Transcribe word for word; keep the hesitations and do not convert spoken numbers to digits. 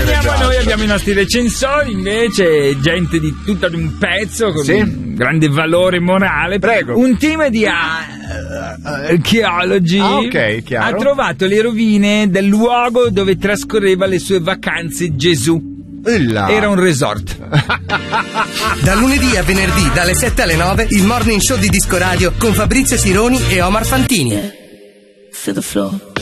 veniamo a noi, esatto. abbiamo i nostri recensori, invece, gente di tutto un pezzo, con Sì. un grande valore morale. Prego. Un team di uh, archeologi Ah, ok, chiaro. ha trovato le rovine del luogo dove trascorreva le sue vacanze Gesù. Illa. Era un resort. Da lunedì a venerdì, dalle sette alle nove, il morning show di Disco Radio con Fabrizio Sironi e Omar Fantini. To the floor.